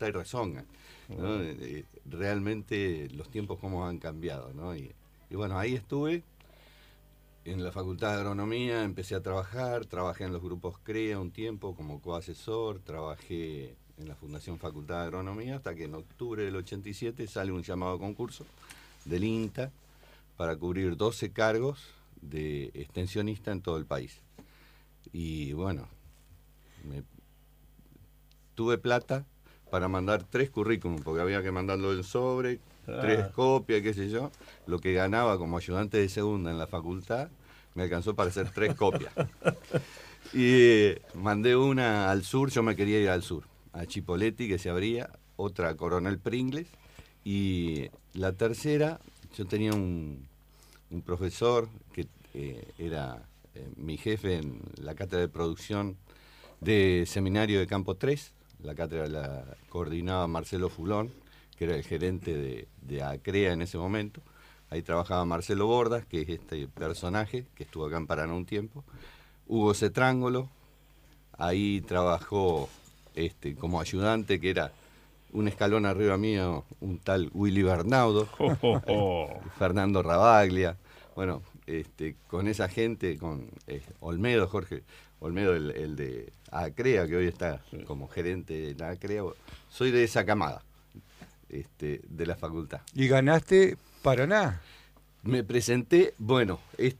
justa y rezonga, ¿no? Realmente los tiempos cómo han cambiado, ¿no? Y bueno, ahí estuve en la Facultad de Agronomía, empecé a trabajar, trabajé en los grupos CREA un tiempo como coasesor, trabajé en la Fundación Facultad de Agronomía, hasta que en octubre del 87 sale un llamado a concurso del INTA para cubrir 12 cargos de extensionista en todo el país. Y bueno, tuve plata para mandar 3 currículums, porque había que mandarlo en sobre, 3 copias, qué sé yo. Lo que ganaba como ayudante de segunda en la facultad me alcanzó para hacer 3 copias. Y mandé una al sur, yo me quería ir al sur, a Chipoleti, que se abría, otra a Coronel Pringles, y la tercera, yo tenía un profesor que era mi jefe en la cátedra de producción de Seminario de Campo 3, la cátedra la coordinaba Marcelo Fulón, que era el gerente de ACREA en ese momento. Ahí trabajaba Marcelo Bordas, que es este personaje, que estuvo acá en Paraná un tiempo. Hugo Cetrángolo, ahí trabajó como ayudante, que era un escalón arriba mío, un tal Willy Bernaudo, Fernando Rabaglia. Bueno, con esa gente, con Olmedo, Jorge Olmedo, el de ACREA, que hoy está como gerente de la ACREA, soy de esa camada, de la facultad. ¿Y ganaste Paraná? Me presenté, bueno,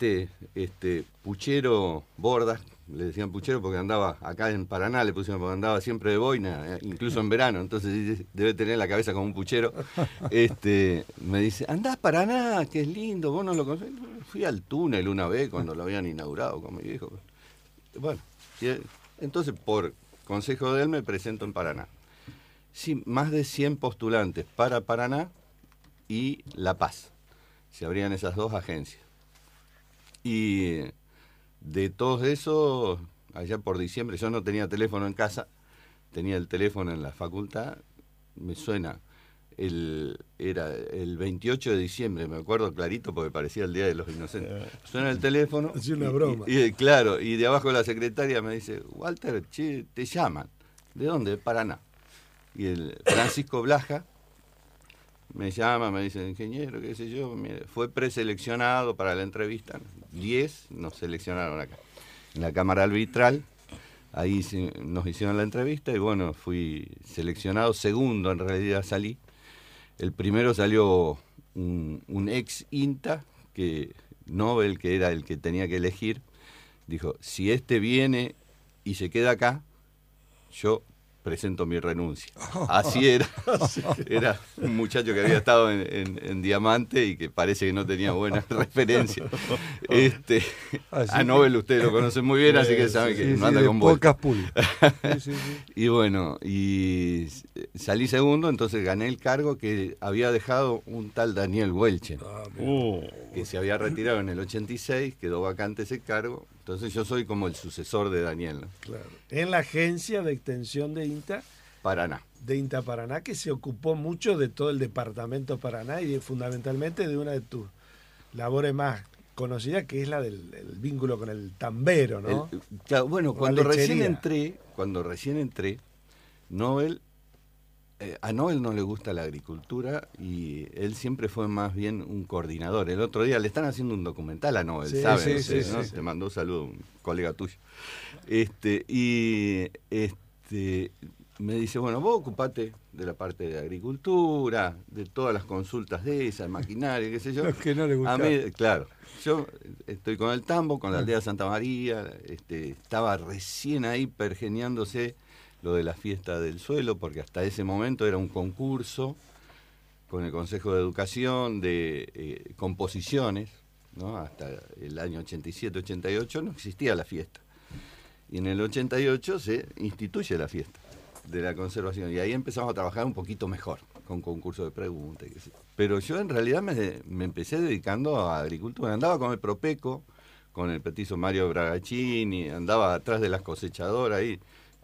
puchero Bordas, le decían puchero porque andaba acá en Paraná, le pusieron porque andaba siempre de boina, incluso en verano, entonces debe tener la cabeza como un puchero. Me dice, andás Paraná, que es lindo, vos no lo conocés. Fui al túnel una vez cuando lo habían inaugurado con mi viejo. Bueno, entonces por consejo de él me presento en Paraná. Sí, más de 100 postulantes para Paraná y La Paz. Se abrían esas 2 agencias. Y de todos esos, allá por diciembre, yo no tenía teléfono en casa, tenía el teléfono en la facultad, me suena, era el 28 de diciembre, me acuerdo clarito porque parecía el Día de los Inocentes. Suena el teléfono. Es una broma. Claro, y de abajo la secretaria me dice, Walter, che, te llaman. ¿De dónde? Paraná. Y el Francisco Blaja me llama, me dice, ingeniero, qué sé yo, mire, fue preseleccionado para la entrevista, 10 nos seleccionaron acá, en la Cámara Arbitral, ahí nos hicieron la entrevista y bueno, fui seleccionado, segundo en realidad salí, el primero salió un ex INTA, Nobel, que era el que tenía que elegir, dijo, si viene y se queda acá, yo presento mi renuncia. Así era. Era un muchacho que había estado en Diamante y que parece que no tenía buenas referencias. A Nobel ustedes lo conocen muy bien, así que saben que no anda con vueltas. Y bueno, y salí segundo, entonces gané el cargo que había dejado un tal Daniel Welchen, que se había retirado en el 86, quedó vacante ese cargo. Entonces yo soy como el sucesor de Daniel, ¿no? Claro. En la agencia de extensión de INTA Paraná. De INTA Paraná, que se ocupó mucho de todo el departamento Paraná y fundamentalmente de una de tus labores más conocidas, que es la del vínculo con el tambero, ¿no? Claro, bueno, cuando recién entré, Nobel, a Nobel no le gusta la agricultura y él siempre fue más bien un coordinador. El otro día le están haciendo un documental a Nobel, ¿saben? ¿No? Te mandó un saludo un colega tuyo. Me dice, bueno, vos ocupate de la parte de agricultura, de todas las consultas de esa, maquinaria, qué sé yo. Los que no le gusta. A mí, claro, yo estoy con el tambo, con la aldea Santa María, estaba recién ahí pergeniándose lo de la fiesta del suelo, porque hasta ese momento era un concurso con el Consejo de Educación de composiciones, ¿no? Hasta el año 87-88 no existía la fiesta. Y en el 88 se instituye la fiesta de la conservación. Y ahí empezamos a trabajar un poquito mejor, con concurso de preguntas. Pero yo en realidad me empecé dedicando a agricultura. Andaba con el Propeco, con el petizo Mario Bragacini, andaba atrás de las cosechadoras ahí,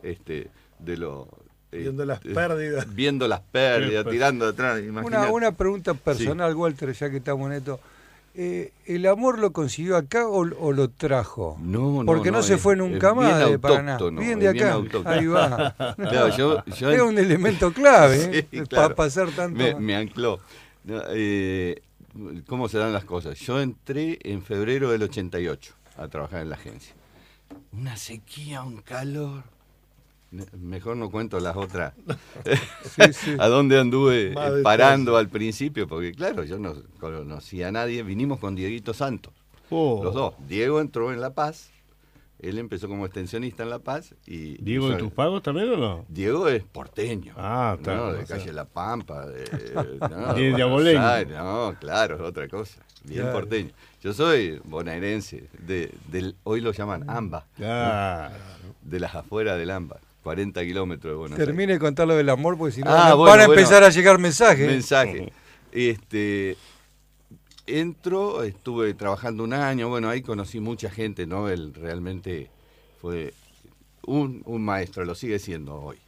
viendo las pérdidas. Viendo las pérdidas, tirando atrás. Una pregunta personal, sí. Walter, ya que estamos en esto. ¿El amor lo consiguió acá o lo trajo? No, Porque no se fue nunca más de Paraná. autóctono, Bien de acá. autóctono. Ahí va. Claro, yo Es un elemento clave, Sí, claro. para pasar tanto. Me ancló. No, ¿cómo se dan las cosas? Yo entré en febrero del 88 a trabajar en la agencia. Una sequía, un calor. Mejor no cuento las otras. Sí. A dónde anduve Más parando detalles. al principio, porque claro, yo no conocía a nadie. Vinimos con Dieguito Santos, los dos. Diego entró en La Paz, él empezó como extensionista en La Paz. Y ¿Diego de tus pagos también o no? Diego es porteño. Ah, está. No, de O sea, calle La Pampa. Bien No, de Buenos abolengo. Aires, no, claro, es otra cosa. Bien Claro. porteño. Yo soy bonaerense, hoy lo llaman AMBA, Ah, de las afueras del AMBA, 40 kilómetros de Buenos Aires. Termine de contar lo del amor, porque si no Ah, van bueno, a empezar a llegar mensajes. Mensaje. Entro, estuve trabajando un año, bueno, ahí conocí mucha gente, ¿no? Él realmente fue un maestro, lo sigue siendo hoy.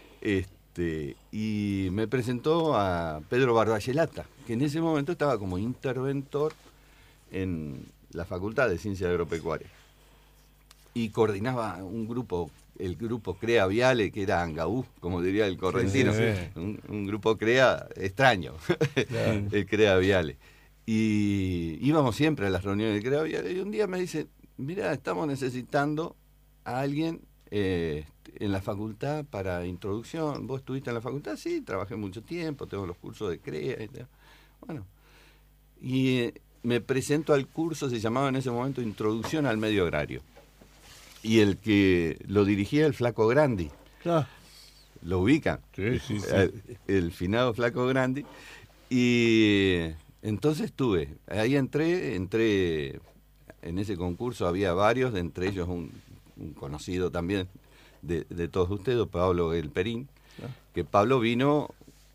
Y me presentó a Pedro Barballelata, que en ese momento estaba como interventor en la Facultad de Ciencias Agropecuarias. Y coordinaba un grupo, el grupo CREA Viale, que era Angaú, como diría el correntino. Sí. Un grupo CREA extraño, el CREA Viale. Y íbamos siempre a las reuniones de CREA Viale. Y un día me dice, mira, estamos necesitando a alguien en la facultad para introducción. ¿Vos estuviste en la facultad? Sí, trabajé mucho tiempo, tengo los cursos de CREA y tal. Bueno, y me presento al curso, se llamaba en ese momento Introducción al Medio Agrario. Y el que lo dirigía, el Flaco Grandi. ah, ¿Lo ubican? sí. El finado Flaco Grandi. Y entonces ahí entré en ese concurso, había varios, entre ellos un conocido también de todos ustedes, Pablo El Perín, que Pablo vino,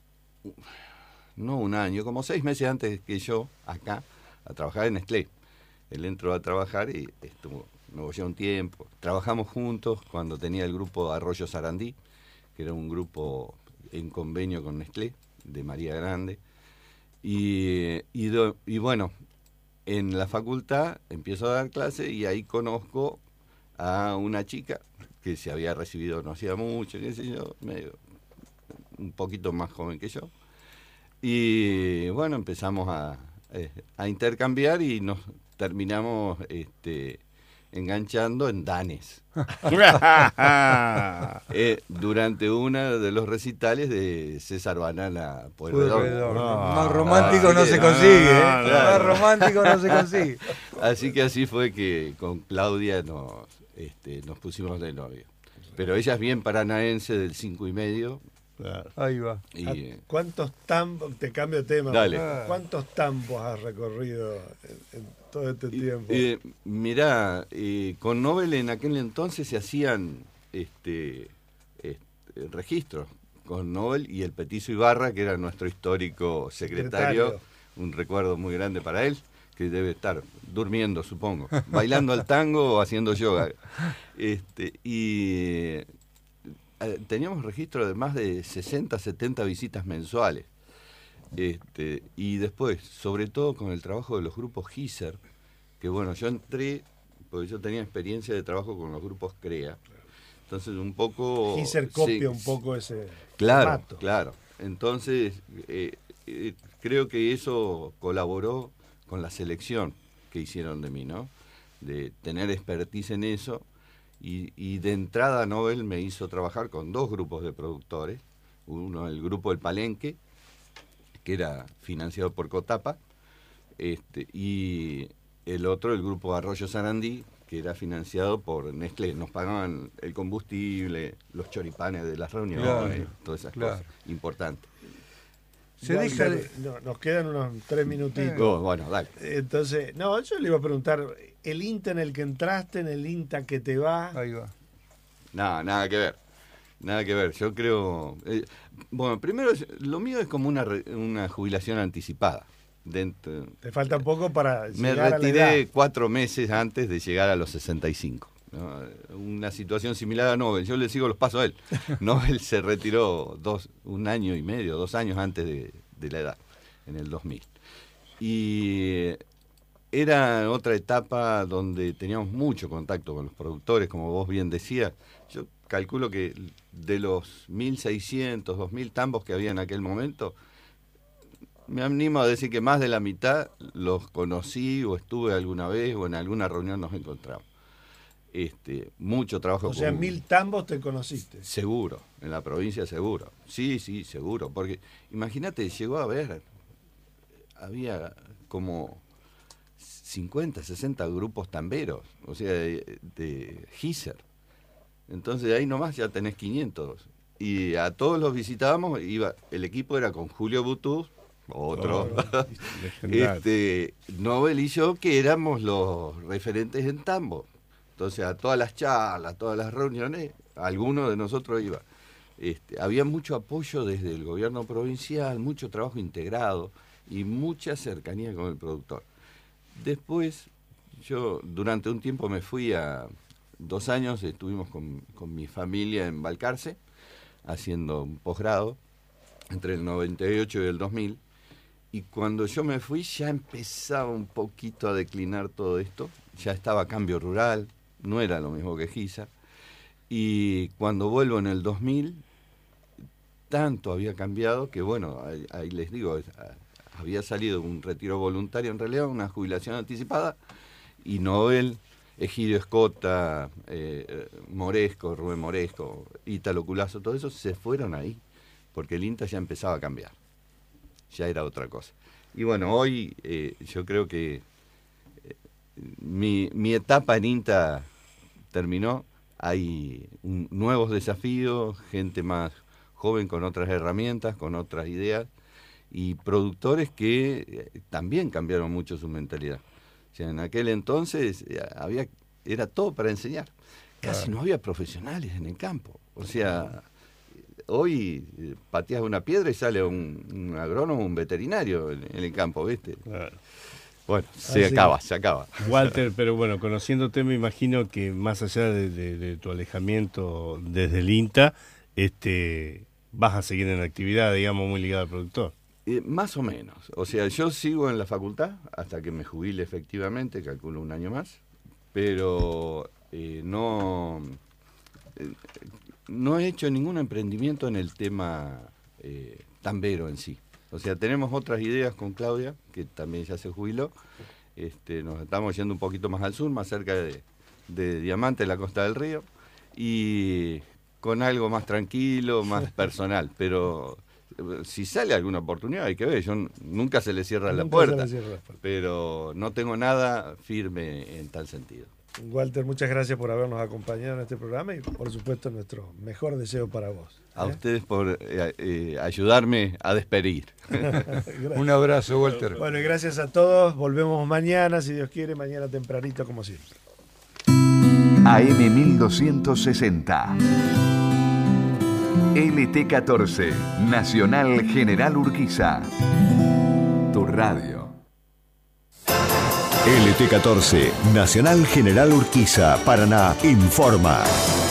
no un año, como 6 meses antes que yo, acá, a trabajar en Nestlé. Él entró a trabajar y me voy un tiempo. Trabajamos juntos cuando tenía el grupo Arroyo Sarandí, que era un grupo en convenio con Nestlé, de María Grande. Y bueno, en la facultad empiezo a dar clase y ahí conozco a una chica que se había recibido no hacía mucho, qué sé yo, un poquito más joven que yo. Y bueno, empezamos a intercambiar y nos terminamos enganchando en danes. Durante uno de los recitales de César Banana Pueyrredón. Más romántico no se consigue, ¿eh? Más romántico no se consigue. Así que así fue que con Claudia nos pusimos de novio. Pero ella es bien paranaense, del 5,5. Claro. Ahí va. Y ¿Cuántos tambos, te cambio de tema, Dale. ¿cuántos tambos has recorrido en todo este tiempo? mirá, con Nobel en aquel entonces se hacían registros con Nobel y el Petizo Ibarra, que era nuestro histórico secretario. Un recuerdo muy grande para él, que debe estar durmiendo, supongo, bailando al tango o haciendo yoga. Teníamos registro de más de 60, 70 visitas mensuales. Y después, sobre todo con el trabajo de los grupos GISER, que bueno, yo entré, porque yo tenía experiencia de trabajo con los grupos CREA. Entonces un poco... Giser copia sí, un poco ese Claro, formato. claro. Entonces, creo que eso colaboró con la selección que hicieron de mí, ¿no? De tener expertise en eso. Y de entrada Nobel me hizo trabajar con 2 grupos de productores. Uno, el grupo El Palenque, que era financiado por Cotapa, y el otro, el grupo Arroyo Sarandí, que era financiado por Nestlé. Nos pagaban el combustible, los choripanes de las reuniones, Claro, todas esas claro. cosas importantes. Se deja de... Nos quedan unos 3 minutitos. Bueno, dale. Entonces, no, yo le iba a preguntar, el INTA en el que entraste, en el INTA que te va. Ahí va. No, nada que ver. Nada que ver. Yo creo... bueno, primero, lo mío es como una jubilación anticipada. Te falta poco para Me llegar retiré a la edad. 4 meses antes de llegar a los 65. ¿no? Una situación similar a Nobel. Yo le sigo los pasos a él. Nobel se retiró 1 año y medio, 2 años antes de la edad, en el 2000. Y era otra etapa donde teníamos mucho contacto con los productores, como vos bien decías. Yo calculo que de los 1.600, 2.000 tambos que había en aquel momento, me animo a decir que más de la mitad los conocí o estuve alguna vez o en alguna reunión nos encontramos. Mucho trabajo. O sea, 1.000 tambos te conociste. Seguro, en la provincia seguro. Sí, seguro. Porque imagínate, llegó a haber, había como 50, 60 grupos tamberos, o sea, de Giser. Entonces de ahí nomás ya tenés 500. Y a todos los visitábamos, el equipo era con Julio Butú, otro, Nobel y yo, que éramos los referentes en tambo. Entonces a todas las charlas, todas las reuniones, alguno de nosotros iba. Había mucho apoyo desde el gobierno provincial, mucho trabajo integrado y mucha cercanía con el productor. Después, yo durante un tiempo me fui 2 años, estuvimos con mi familia en Balcarce, haciendo un posgrado, entre el 98 y el 2000, y cuando yo me fui ya empezaba un poquito a declinar todo esto, ya estaba Cambio Rural, no era lo mismo que Giza, y cuando vuelvo en el 2000, tanto había cambiado que bueno, ahí les digo, había salido un retiro voluntario, en realidad una jubilación anticipada, y Nobel, Egidio Escota, Moresco, Rubén Moresco, Ítalo Culazo, todo eso se fueron ahí, porque el INTA ya empezaba a cambiar, ya era otra cosa. Y bueno, hoy yo creo que mi etapa en INTA terminó, hay nuevos desafíos, gente más joven con otras herramientas, con otras ideas, y productores que también cambiaron mucho su mentalidad. O sea, en aquel entonces era todo para enseñar. Casi no había profesionales en el campo. O sea, hoy pateas una piedra y sale un agrónomo, un veterinario en el campo, ¿viste? Claro. Bueno, se acaba. Walter, pero bueno, conociéndote me imagino que más allá de tu alejamiento desde el INTA, vas a seguir en la actividad, digamos, muy ligada al productor. Más o menos. O sea, yo sigo en la facultad hasta que me jubile efectivamente, calculo 1 año más, pero no he hecho ningún emprendimiento en el tema tambero en sí. O sea, tenemos otras ideas con Claudia, que también ya se jubiló. Nos estamos yendo un poquito más al sur, más cerca de Diamante, la Costa del Río, y con algo más tranquilo, más personal, pero si sale alguna oportunidad hay que ver, yo nunca se le cierra la puerta, pero no tengo nada firme en tal sentido. Walter, muchas gracias por habernos acompañado en este programa y por supuesto nuestro mejor deseo para vos. A ustedes por ayudarme a despedir. Un abrazo, Walter. Bueno, y gracias a todos, volvemos mañana, si Dios quiere, mañana tempranito como siempre. AM 1260 LT14 Nacional General Urquiza. Tu radio. LT14 Nacional General Urquiza, Paraná, informa.